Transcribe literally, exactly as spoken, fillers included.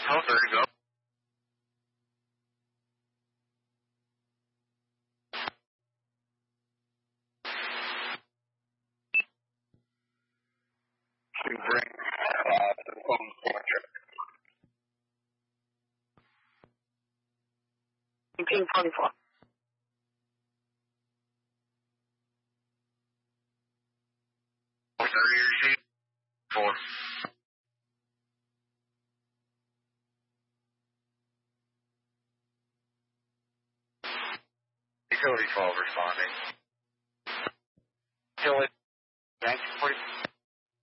Oh, there you go. To bring uh, the phone electric. eighteen forty-four. What's our ear sheet? Four. Utility twelve responding. Utility nineteen forty.